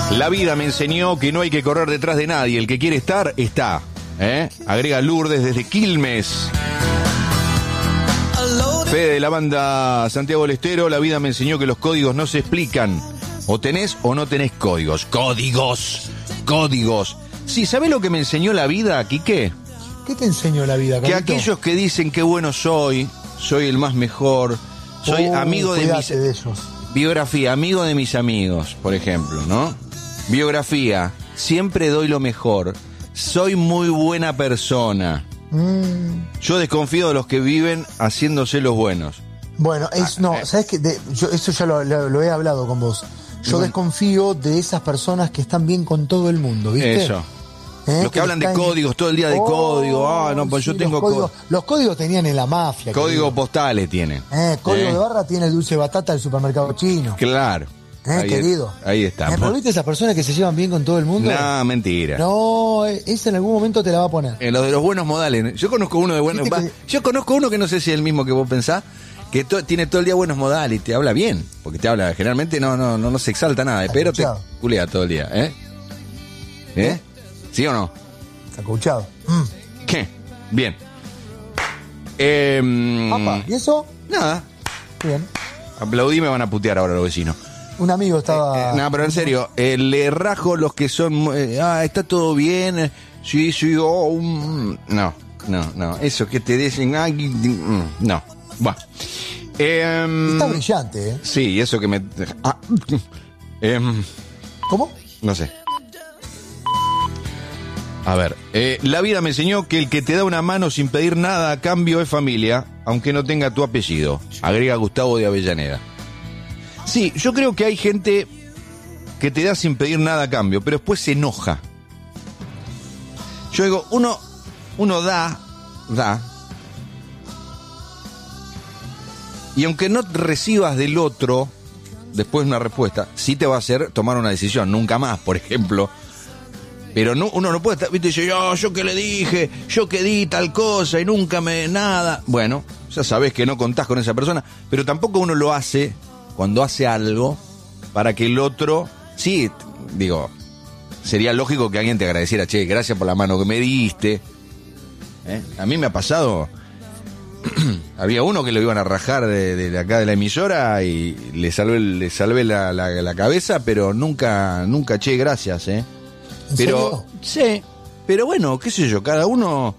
La vida me enseñó que no hay que correr detrás de nadie. El que quiere estar, está. Agrega Lourdes desde Quilmes. Fede de la banda Santiago del Estero. La vida me enseñó que los códigos no se explican. O tenés o no tenés códigos. Códigos. Sí, ¿sabés lo que me enseñó la vida, Quique? ¿Qué te enseñó la vida, Carlito? Que aquellos que dicen qué bueno soy el más mejor, soy amigo de mis... de ellos. Biografía, amigo de mis amigos, por ejemplo, ¿no? Biografía, siempre doy lo mejor. Soy muy buena persona. Yo desconfío de los que viven haciéndose los buenos. Bueno, ¿sabes qué? Eso ya lo he hablado con vos. Yo desconfío de esas personas que están bien con todo el mundo, ¿viste? Eso. Los que hablan de códigos, todo el día de código. No, pues sí, yo tengo códigos. Los códigos tenían en la mafia. Códigos postales tienen. Código de barra tiene el dulce de batata del supermercado chino. Claro. Querido. Ahí está. ¿Pero viste esas personas que se llevan bien con todo el mundo? No, mentira. No, esa en algún momento te la va a poner. Lo de los buenos modales. Yo conozco uno de buenos... Yo conozco uno que no sé si es el mismo que vos pensás, que tiene todo el día buenos modales y te habla bien. Porque te habla, generalmente no se exalta nada, pero te culea todo el día. ¿Sí o no? Escuchado. ¿Qué? Bien. ¿Y eso? Nada. Bien. Aplaudí, me van a putear ahora los vecinos. Un amigo estaba... No, pero en serio, le rajo los que son... está todo bien. Sí, no. Eso que te dicen... no. Bueno. Está brillante, ¿eh? Sí, eso que me... ¿Cómo? No sé. A ver, la vida me enseñó que el que te da una mano sin pedir nada a cambio es familia, aunque no tenga tu apellido. Agrega Gustavo de Avellaneda. Sí, yo creo que hay gente que te da sin pedir nada a cambio, pero después se enoja. Yo digo, uno da, y aunque no recibas del otro después una respuesta, sí te va a hacer tomar una decisión, nunca más, por ejemplo. Pero uno no puede estar, viste, yo que le dije, yo que di tal cosa y nunca nada. Bueno, ya sabés que no contás con esa persona, pero tampoco uno lo hace cuando hace algo para que el otro, sí, digo, sería lógico que alguien te agradeciera, che, gracias por la mano que me diste. A mí me ha pasado, había uno que lo iban a rajar de acá de la emisora y le salvé la cabeza, pero nunca, che, gracias, Pero, sí, pero bueno, qué sé yo, cada uno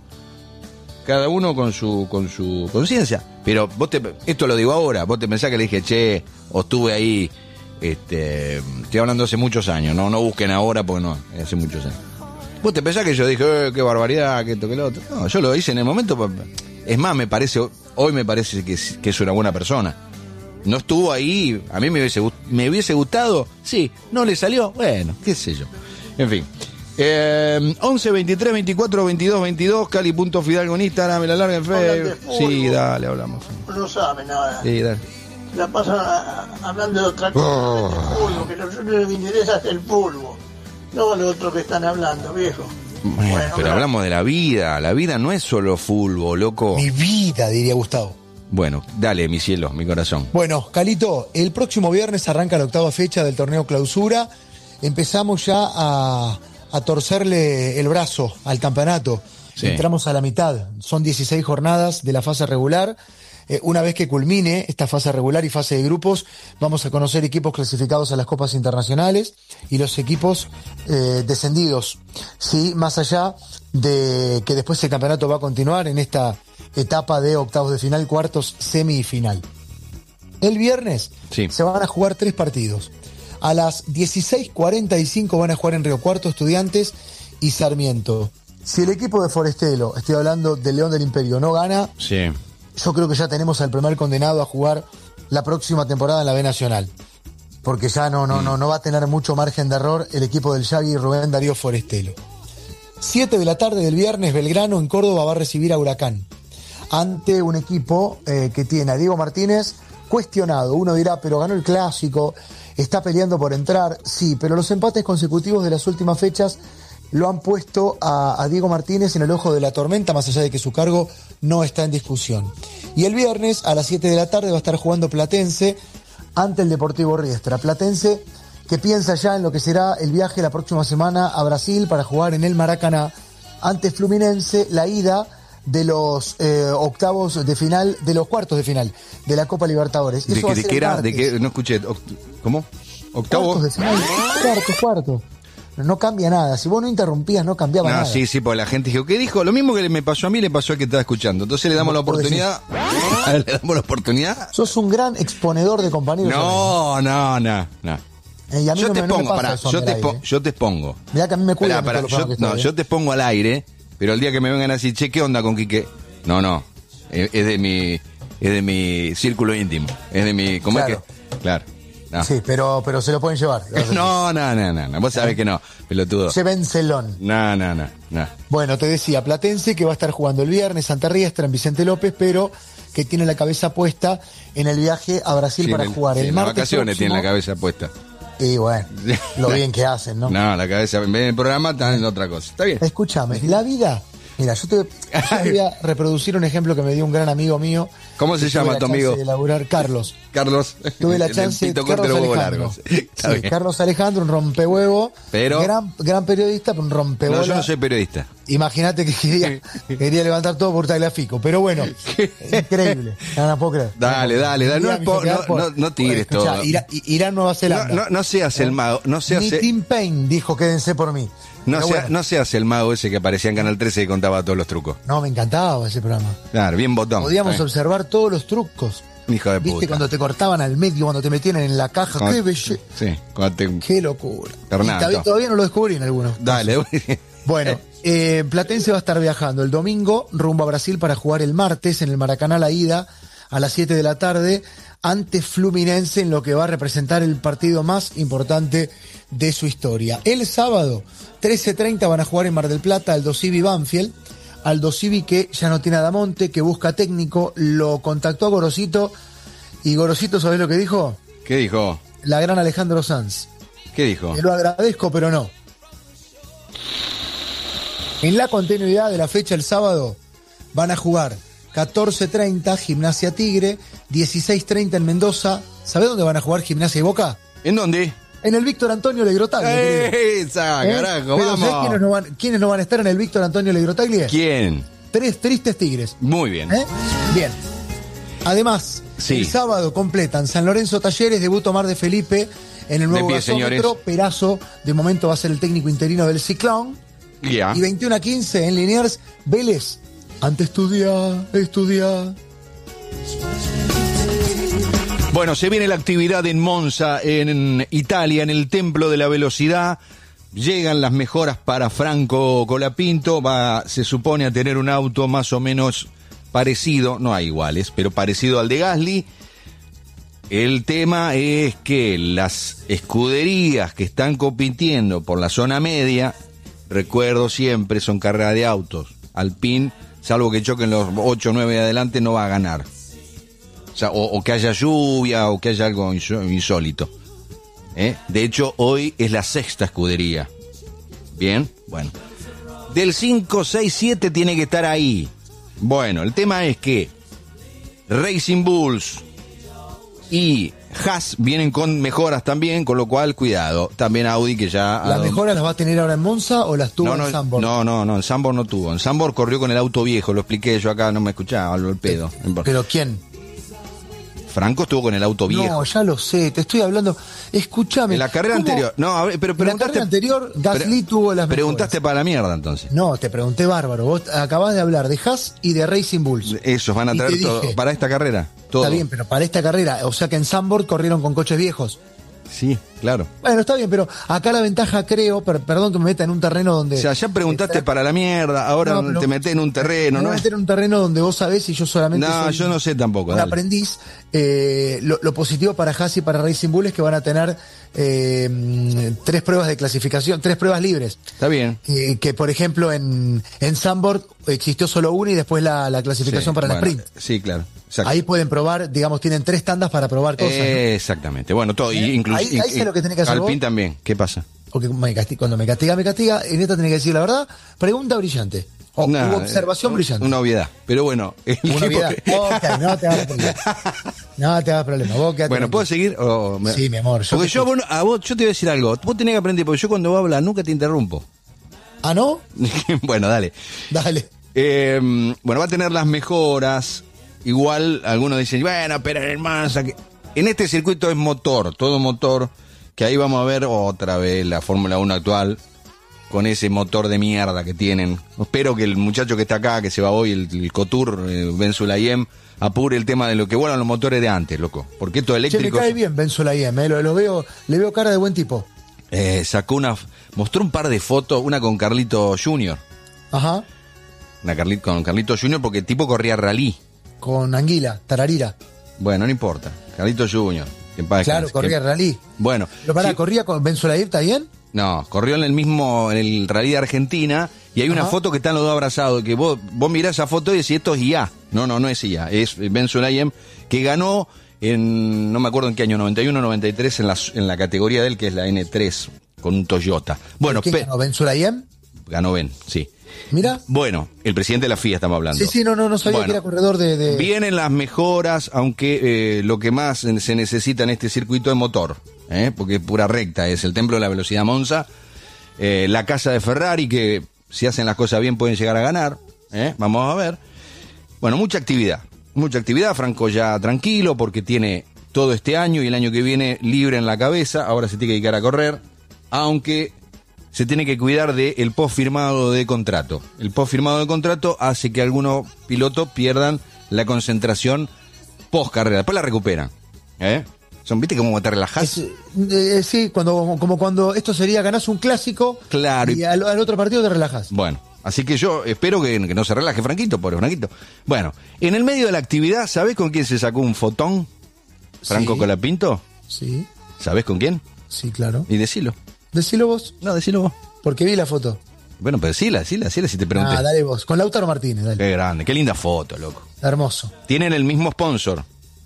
con su conciencia. Pero esto lo digo ahora, vos te pensás que le dije, che, o estuve ahí, estoy hablando hace muchos años, no busquen ahora porque no, hace muchos años. Vos te pensás que yo dije, qué barbaridad, que esto, que lo otro. No, yo lo hice en el momento, es más, hoy me parece que es una buena persona. No estuvo ahí, a mí me hubiese gustado, sí, no le salió, bueno, qué sé yo. En fin, 11 23 24 22 22, Cali.Fidalgo en Instagram, la larga en Facebook. Sí, dale, hablamos. No sabe nada. Sí, dale. La pasan hablando de otra cosa, del fútbol, que lo que les interesa es el fútbol, no lo otro que están hablando, viejo. Bueno, pero hablamos de la vida no es solo fútbol, loco. Mi vida, diría Gustavo. Bueno, dale, mi cielo, mi corazón. Bueno, Calito, el próximo viernes arranca la 8ª fecha del torneo Clausura. Empezamos ya a torcerle el brazo al campeonato. Sí. Entramos a la mitad. Son 16 jornadas de la fase regular. Una vez que culmine esta fase regular y fase de grupos, vamos a conocer equipos clasificados a las copas internacionales y los equipos descendidos. Sí, más allá de que después el campeonato va a continuar en esta etapa de octavos de final, cuartos, semifinal. El viernes se van a jugar 3 partidos. A las 16:45 van a jugar en Río Cuarto Estudiantes y Sarmiento. Si el equipo de Forestelo, estoy hablando del León del Imperio, no gana, yo creo que ya tenemos al primer condenado a jugar la próxima temporada en la B Nacional. Porque ya no va a tener mucho margen de error el equipo del Yagui y Rubén Darío Forestelo. 7 de la tarde del viernes, Belgrano en Córdoba va a recibir a Huracán. Ante un equipo que tiene a Diego Martínez cuestionado. Uno dirá, pero ganó el clásico, está peleando por entrar. Sí, pero los empates consecutivos de las últimas fechas lo han puesto a Diego Martínez en el ojo de la tormenta, más allá de que su cargo no está en discusión. Y el viernes a las 7 de la tarde va a estar jugando Platense ante el Deportivo Riestra. Platense que piensa ya en lo que será el viaje la próxima semana a Brasil para jugar en el Maracaná ante Fluminense, la ida de los octavos de final, de los cuartos de final de la Copa Libertadores. ¿De qué era? ¿De qué? No escuché. ¿Cómo? ¿Octavos? Cuartos de final, cuartos. No cambia nada. Si vos no interrumpías, no cambiaba nada. Sí, porque la gente dijo, ¿qué dijo? Lo mismo que me pasó a mí, le pasó al que estaba escuchando. Entonces le damos la oportunidad. Le damos la oportunidad. Sos un gran exponedor de compañeros. No. Y a mí Yo te no me pongo, pasa eso yo te expongo. Mirá que a mí me cuidan. Yo te pongo al aire, pero el día que me vengan a decir, che, ¿qué onda con Quique? No. Es de mi círculo íntimo. Es de mi. ¿Cómo claro. es que? Claro. No. Sí, pero se lo pueden llevar. No. Vos sabés que no, pelotudo. Llévenselón. No. Bueno, te decía, Platense que va a estar jugando el viernes, Santa Riestra, en Vicente López, pero que tiene la cabeza puesta en el viaje a Brasil para jugar. El martes vacaciones próximo, tiene la cabeza puesta. Y bueno, lo bien que hacen, ¿no? No, la cabeza en vez del programa está en otra cosa. Está bien. Escúchame, la vida... Mira, yo te voy a reproducir un ejemplo que me dio un gran amigo mío. ¿Cómo se llama tu amigo? De elaborar, Carlos. Tuve la chance de Carlos Alejandro. Carlos Alejandro, un rompehuevo. Pero gran periodista, pero un rompehuevo. No, yo no soy periodista. Imagínate que quería levantar todo por Tagliafico. Pero bueno, increíble. No puedo creer. Dale. No tires todo. Irán, Nueva Zelanda. No seas el mago. Ni Tim Payne dijo, quédense por mí. No seas el mago ese que aparecía en Canal 13 y contaba todos los trucos. No, me encantaba ese programa. Claro, bien botón. Podíamos observar todos los trucos. Hijo de puta. ¿Viste cuando te cortaban al medio, cuando te metían en la caja? ¡Qué belleza! Sí, ¡Qué locura! Fernando. Todavía no lo descubrí en algunos. Dale. Bueno, Platense va a estar viajando el domingo rumbo a Brasil para jugar el martes en el Maracaná la ida a las 7 de la tarde ante Fluminense en lo que va a representar el partido más importante de su historia. El sábado, 13:30 van a jugar en Mar del Plata Aldo Civi Banfield. Aldo Civi que ya no tiene a Damonte, que busca técnico, lo contactó a Gorosito y Gorosito, ¿sabés lo que dijo? ¿Qué dijo? La gran Alejandro Sanz. ¿Qué dijo? Te lo agradezco, pero no. En la continuidad de la fecha el sábado van a jugar 14:30 Gimnasia Tigre, 16:30 en Mendoza. ¿Sabés dónde van a jugar Gimnasia y Boca? ¿En dónde? En el Víctor Antonio Legrotaglia. Carajo, pero vamos. ¿sabés quiénes no van a estar en el Víctor Antonio Legrotaglia? ¿Quién? 3 tristes Tigres. Muy bien. Bien. Además, el sábado completan San Lorenzo Talleres, debut Omar de Felipe en el nuevo gasómetro. Perazo, de momento va a ser el técnico interino del Ciclón. Yeah. Y 21:15 en Liniers, Vélez. Ante estudia. Bueno, se viene la actividad en Monza, en Italia, en el Templo de la Velocidad. Llegan las mejoras para Franco Colapinto. Se supone a tener un auto más o menos parecido, no hay iguales, pero parecido al de Gasly. El tema es que las escuderías que están compitiendo por la zona media, recuerdo siempre, son carreras de autos. Alpine, salvo que choquen los 8 o 9 de adelante, no va a ganar. O sea, o que haya lluvia, o que haya algo insólito. De hecho, hoy es la 6ª escudería. Bien, bueno. Del 5, 6, 7 tiene que estar ahí. Bueno, el tema es que Racing Bulls y Haas vienen con mejoras también, con lo cual, cuidado. También Audi que ya... ¿Las mejoras las va a tener ahora en Monza o las tuvo en Zandvoort? No, en Zandvoort no tuvo. En Zandvoort corrió con el auto viejo, lo expliqué yo acá, no me escuchaba, hablo el pedo. ¿Pero quién? Franco estuvo con el auto viejo. No, ya lo sé, te estoy hablando. Escúchame. En la carrera anterior. No, a ver, pero en la carrera anterior, Gasly tuvo las preguntaste mejoras. para la mierda, entonces. No, te pregunté bárbaro. Vos acabás de hablar de Haas y de Racing Bulls. Esos van a traer todo. ¿Para esta carrera? Todo. Está bien, pero para esta carrera. O sea que en Zandvoort corrieron con coches viejos. Sí, claro. Bueno, está bien, pero acá la ventaja creo, perdón que me meta en un terreno donde... O sea, ya preguntaste para la mierda, ahora te metés en un terreno, ¿no? Me meter en un terreno donde vos sabés y yo solamente soy yo no sé tampoco. Un aprendiz. Lo positivo para Haas y para Racing Bull es que van a tener 3 pruebas de clasificación, 3 pruebas libres. Está bien. Que por ejemplo en Zandvoort existió solo una y después la clasificación para el sprint. Sí, claro. Exacto. Ahí pueden probar, digamos, tienen 3 tandas para probar cosas. Exactamente. Bueno, todo. Incluso ahí sé lo que tenés que hacer Alpine vos. también. ¿Qué pasa? Porque cuando me castiga. En esta tenés que decir la verdad. Pregunta brillante. Hubo observación brillante. Una obviedad. Pero bueno. Una obviedad. Okay, no te hagas problema. No te hagas problema. Vos quedate bueno, ¿puedo seguir? Sí, mi amor. Porque yo te voy a decir algo. Vos tenés que aprender, porque yo cuando voy a hablar nunca te interrumpo. ¿Ah, no? Bueno, dale. Dale. Bueno, va a tener las mejoras. Igual, algunos dicen, bueno, pero en el Mansa... En este circuito es motor, todo motor, que ahí vamos a ver otra vez la Fórmula 1 actual, con ese motor de mierda que tienen. Espero que el muchacho que está acá, que se va hoy, el Cotur, Ben Sulayem, apure el tema de lo que vuelan los motores de antes, loco. Porque esto eléctrico... me cae bien Ben Sulayem, lo veo, le veo cara de buen tipo. Mostró un par de fotos, una con Carlito Junior. Ajá. Con Carlito Junior porque el tipo corría rally. Con Anguila, Tararira. Bueno, no importa. Carlito Junior. Claro, corría rally. Bueno. Pero sí. ¿Corría con Ben Sulayem, está bien? No, corrió en el rally de Argentina y hay una foto que están los dos abrazados, que vos mirás esa foto y decís, esto es IA. No es IA, es Ben Sulayem, que ganó no me acuerdo en qué año, 91, 93, en la categoría de él, que es la N3, con un Toyota. Bueno, ¿Quién ganó, Ben Sulayem? Ganó Ben, sí. Mira. Bueno, el presidente de la FIA estamos hablando. Sí, no sabía que era corredor de... Vienen las mejoras, aunque lo que más se necesita en este circuito es motor, porque es pura recta, es el templo de la velocidad Monza, la casa de Ferrari, que si hacen las cosas bien pueden llegar a ganar, vamos a ver. Bueno, mucha actividad, Franco ya tranquilo porque tiene todo este año y el año que viene libre en la cabeza, ahora se tiene que dedicar a correr, aunque... se tiene que cuidar del post firmado de contrato. El post firmado de contrato hace que algunos pilotos pierdan la concentración post carrera. Después la recuperan. ¿Viste cómo te relajás? Sí, como cuando esto sería ganás un clásico. Claro. Y al otro partido te relajás. Bueno, así que yo espero que no se relaje Franquito, pobre Franquito. Bueno, en el medio de la actividad, ¿sabés con quién se sacó un fotón? Franco Colapinto. Sí. ¿Sabés con quién? Sí, claro. Y decilo. Decilo vos. No, decilo vos. Porque vi la foto. Bueno, pero decila si te pregunté. Ah, dale vos. Con Lautaro Martínez, dale. Qué grande, qué linda foto, loco. Hermoso. Tienen el mismo sponsor.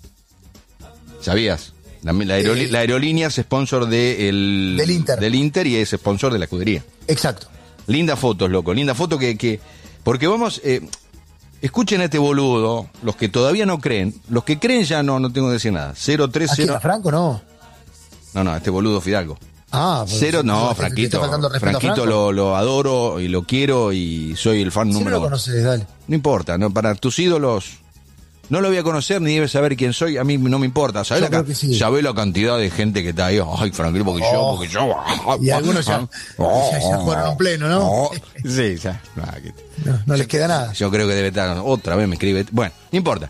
¿Sabías? La aerolínea es sponsor del Inter y es sponsor de la escudería. Exacto. Linda foto, loco. Linda foto que porque vamos... escuchen a este boludo, los que todavía no creen. Los que creen ya no tengo que decir nada. 030... ¿Aquí a Franco no? No, este boludo Fidalgo. Ah, Franquito. Franquito lo adoro y lo quiero y soy el fan número 1. lo conoces, dale. No importa, para tus ídolos no lo voy a conocer ni debes saber quién soy, a mí no me importa. ¿Sabés la cantidad de gente que está ahí? Ay, Franquito, porque yo. Y algunos ya fueron en pleno, ¿no? Sí, ya. No les queda nada. Yo creo que debe estar, otra vez me escribe. Bueno, no importa.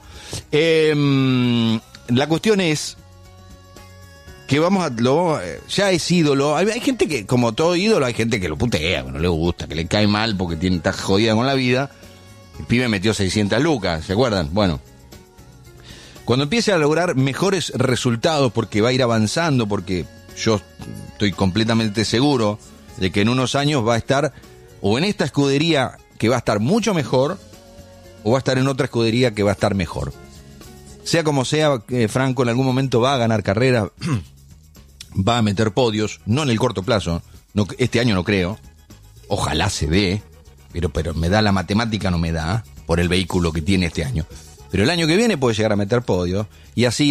La cuestión es que ya es ídolo. Hay gente que, como todo ídolo, hay gente que lo putea, que no le gusta, que le cae mal porque está jodida con la vida. El pibe metió 600 lucas, ¿se acuerdan? Bueno, cuando empiece a lograr mejores resultados, porque va a ir avanzando, porque yo estoy completamente seguro de que en unos años va a estar o en esta escudería que va a estar mucho mejor, o va a estar en otra escudería que va a estar mejor. Sea como sea, Franco en algún momento va a ganar carrera, va a meter podios, no en el corto plazo, este año no creo, ojalá se dé, pero me da la matemática, no me da, por el vehículo que tiene este año. Pero el año que viene puede llegar a meter podios, y así,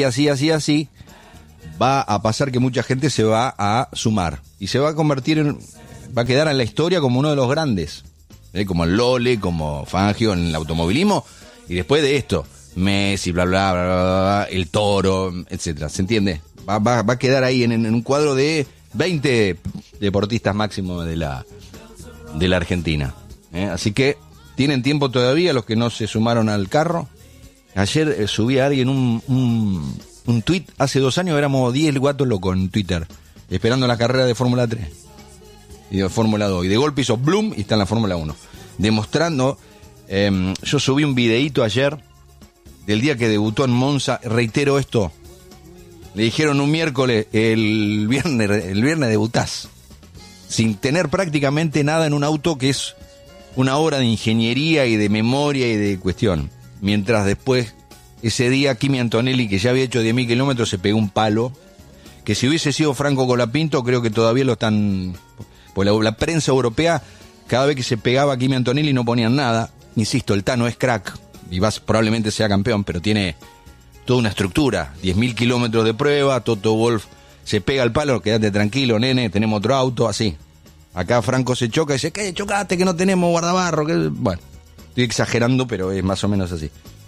va a pasar que mucha gente se va a sumar, y se va a convertir va a quedar en la historia como uno de los grandes, como el Lole, como Fangio en el automovilismo, y después de esto, Messi, bla, bla, bla, bla, bla, el Toro, etcétera, ¿se entiende? Va a quedar ahí en un cuadro de 20 deportistas máximo de la Argentina. Así que tienen tiempo todavía los que no se sumaron al carro. Ayer subí a alguien un tuit, hace 2 años éramos 10 guatos locos en Twitter, esperando la carrera de Fórmula 3 y de Fórmula 2, y de golpe hizo Bloom y está en la Fórmula 1, demostrando. Yo subí un videíto ayer del día que debutó en Monza, reitero esto, le dijeron un miércoles, el viernes debutás, sin tener prácticamente nada en un auto que es una obra de ingeniería y de memoria y de cuestión. Mientras después, ese día, Kimi Antonelli, que ya había hecho 10.000 kilómetros, se pegó un palo, que si hubiese sido Franco Colapinto, creo que todavía lo están... Pues la prensa europea Cada vez que se pegaba Kimi Antonelli no ponían nada. Insisto, el Tano es crack y probablemente sea campeón, pero tiene toda una estructura. 10.000 kilómetros de prueba, Toto Wolff se pega al palo, quédate tranquilo, nene, tenemos otro auto, así. Acá Franco se choca y dice, ¿qué? Chocaste, que no tenemos guardabarro. Que... Bueno, estoy exagerando, pero es más o menos así.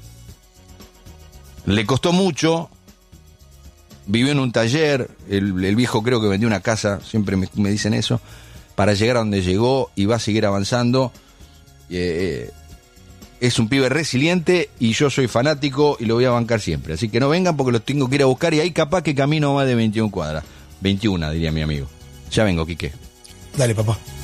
Le costó mucho, vivió en un taller, el viejo creo que vendió una casa, siempre me dicen eso, para llegar a donde llegó y va a seguir avanzando. Es un pibe resiliente y yo soy fanático y lo voy a bancar siempre. Así que no vengan porque los tengo que ir a buscar y ahí capaz que camino más de 21 cuadras. 21 diría mi amigo. Ya vengo, Quique. Dale, papá.